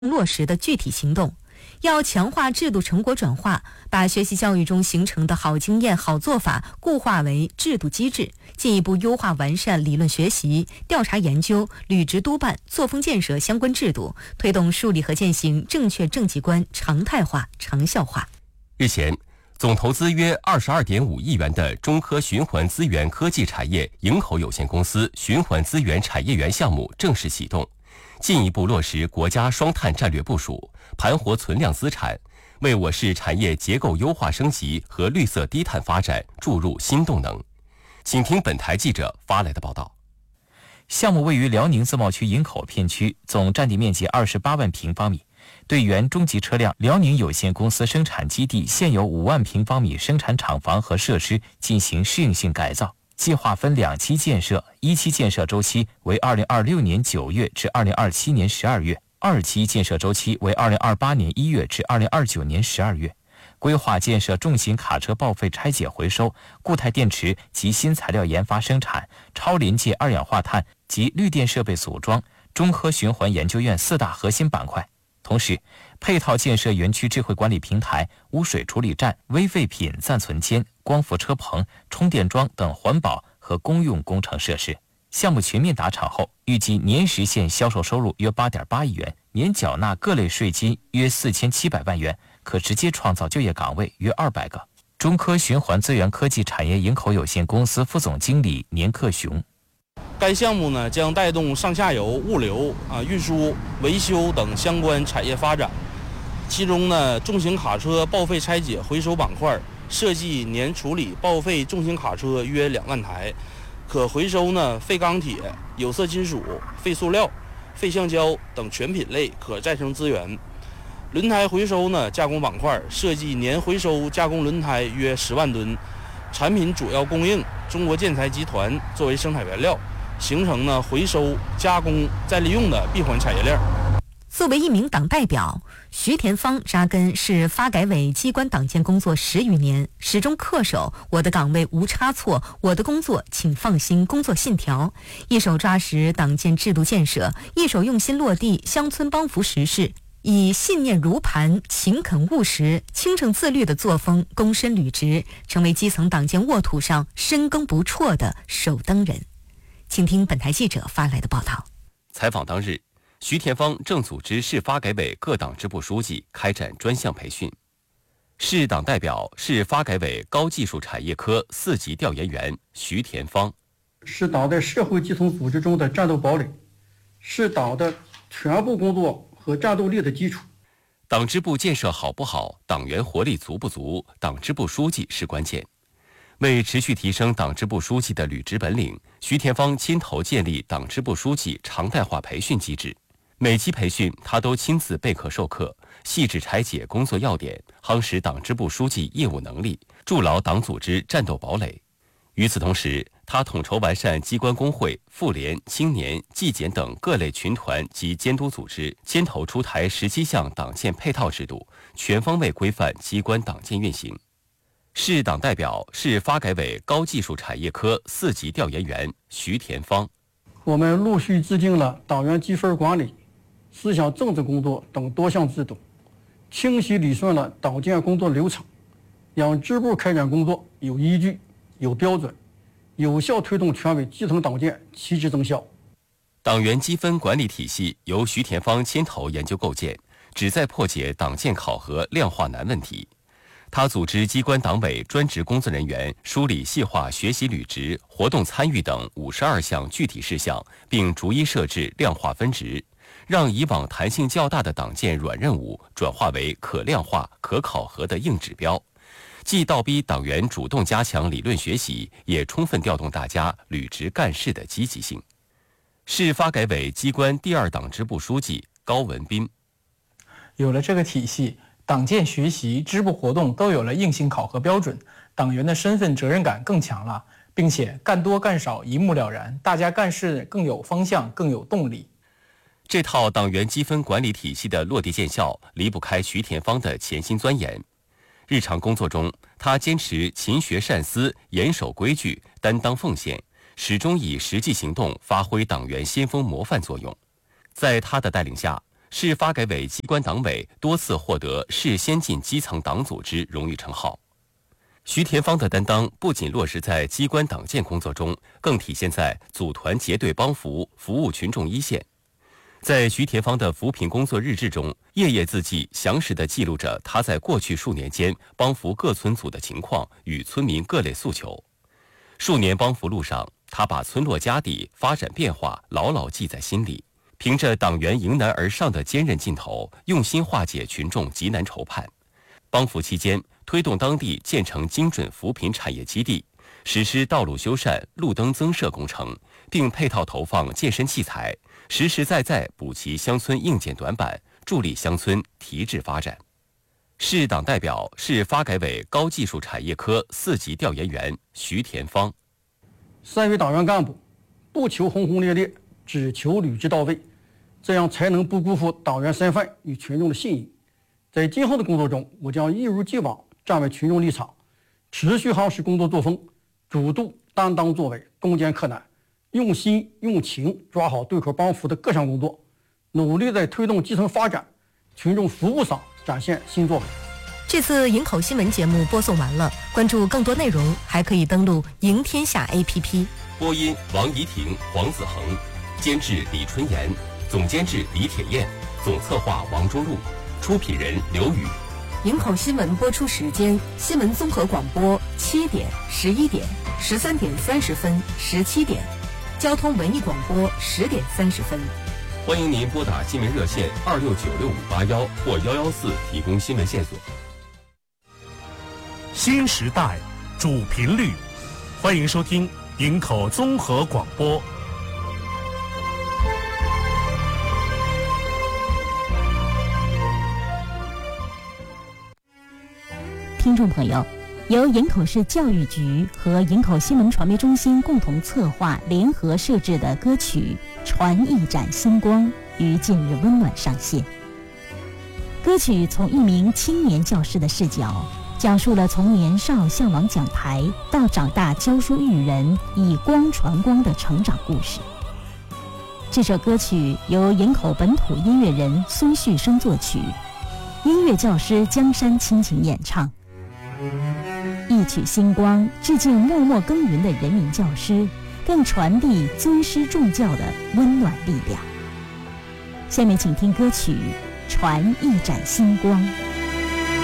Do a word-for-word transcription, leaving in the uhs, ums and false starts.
落实的具体行动。要强化制度成果转化，把学习教育中形成的好经验、好做法固化为制度机制，进一步优化完善理论学习、调查研究、履职督办、作风建设相关制度，推动树立和践行正确政绩观常态化、长效化。 日前，总投资约二十二点五亿元的中科循环资源科技产业营口有限公司循环资源产业园项目正式启动，进一步落实国家双碳战略部署，盘活存量资产，为我市产业结构优化升级和绿色低碳发展注入新动能。请听本台记者发来的报道。 项目位于辽宁自贸区营口片区，总占地面积二十八万平方米，对原中级车辆辽宁有限公司生产基地现有五万平方米生产厂房和设施进行适应性改造。计划分两期建设，一期建设周期为二零二六年九月至二零二七年十二月，二期建设周期为二零二八年一月至二零二九年十二月。规划建设重型卡车报废拆解回收、固态电池及新材料研发生产、超临界二氧化碳及绿电设备组装、中科循环研究院四大核心板块。同时，配套建设园区智慧管理平台、污水处理站、微废品暂存间、光伏车棚、充电桩等环保和公用工程设施。项目全面达场后，预计年实现销售收入约 八点八亿元，年缴纳各类税金约四千七百万元，可直接创造就业岗位约二百个。中科循环资源科技产业营口有限公司副总经理年克雄。 该项目呢将带动上下游物流、啊运输、维修等相关产业发展。其中呢，重型卡车报废拆解回收板块设计年处理报废重型卡车约两万台，可回收呢废钢铁、有色金属、废塑料、废橡胶等全品类可再生资源。轮胎回收呢加工板块设计年回收加工轮胎约十万吨，产品主要供应中国建材集团作为生产原料，形成呢回收、加工、再利用的闭环产业链。 作为一名党代表，徐田芳扎根市发改委机关党建工作十余年，始终恪守我的岗位无差错，我的工作请放心工作信条，一手抓实党建制度建设，一手用心落地乡村帮扶实事，以信念如磐、勤恳务实、清正自律的作风躬身履职，成为基层党建沃土上深耕不辍的首登人。请听本台记者发来的报道。 采访当日，徐田芳正组织市发改委各党支部书记开展专项培训。市党代表、市发改委高技术产业科四级调研员徐田芳。 是党在社会基层组织中的战斗堡垒，是党的全部工作和战斗力的基础。 党支部建设好不好，党员活力足不足，党支部书记是关键。为持续提升党支部书记的履职本领，徐田芳牵头建立党支部书记常态化培训机制。每期培训，他都亲自备课授课，细致拆解工作要点，夯实党支部书记业务能力，筑牢党组织战斗堡垒。与此同时，他统筹完善机关工会、妇联、青年、纪检等各类群团及监督组织，牵头出台十七项党建配套制度，全方位规范机关党建运行。市党代表、市发改委高技术产业科四级调研员徐田芳。 我们陆续制定了党员积分管理、思想政治工作等多项制度，清晰理顺了党建工作流程，让支部开展工作有依据、有标准，有效推动全委基层党建旗帜增效。 党员积分管理体系由徐田芳牵头研究构建，旨在破解党建考核量化难问题。他组织机关党委专职工作人员梳理细化学习履职、活动参与等五十二项具体事项，并逐一设置量化分值，让以往弹性较大的党建软任务转化为可量化、可考核的硬指标，既倒逼党员主动加强理论学习，也充分调动大家履职干事的积极性。市发改委机关第二党支部书记高文斌。 有了这个体系，党建学习、支部活动都有了硬性考核标准，党员的身份责任感更强了，并且干多干少一目了然，大家干事更有方向、更有动力。 这套党员积分管理体系的落地见效，离不开徐田芳的潜心钻研。日常工作中，他坚持勤学善思、严守规矩、担当奉献，始终以实际行动发挥党员先锋模范作用。在他的带领下， 市发改委机关党委多次获得市先进基层党组织荣誉称号。徐田芳的担当不仅落实在机关党建工作中，更体现在组团结对帮扶、服务群众一线。在徐田芳的扶贫工作日志中，页页字迹详实地记录着他在过去数年间帮扶各村组的情况与村民各类诉求。数年帮扶路上，他把村落家底发展变化牢牢记在心里，凭着党员迎难而上的坚韧劲头，用心化解群众急难愁盼。帮扶期间，推动当地建成精准扶贫产业基地，实施道路修缮、路灯增设工程，并配套投放健身器材，实实在在补齐乡村硬件短板，助力乡村提质发展。市党代表、市发改委高技术产业科四级调研员徐田芳。 三位党员干部不求轰轰烈烈，只求履职到位，这样才能不辜负党员身份与群众的信任。在今后的工作中，我将一如既往站为群众立场，持续夯实工作作风，主动担当作为，攻坚克难，用心用情抓好对口帮扶的各项工作，努力在推动基层发展、群众服务上展现新作为。 这次营口新闻节目播送完了，关注更多内容还可以登录赢天下 A P P。 播音王怡婷、黄子恒，监制李春岩，总监制李铁燕，总策划王忠禄，出品人刘宇。 营口新闻播出时间：新闻综合广播七点、十一点、十三点三十分、十七点；交通文艺广播十点三十分。 欢迎您拨打新闻热线二六九六五八幺或幺幺四提供新闻线索。 新时代主频率，欢迎收听营口综合广播。 听众朋友，由营口市教育局和营口新闻传媒中心共同策划联合设置的歌曲《传一盏星光》于近日温暖上线。歌曲从一名青年教师的视角，讲述了从年少向往讲台到长大教书育人、以光传光的成长故事。这首歌曲由营口本土音乐人孙旭升作曲，音乐教师江山倾情演唱。一曲星光致敬默默耕耘的人民教师，更传递尊师重教的温暖力量。下面请听歌曲《传一盏星光》。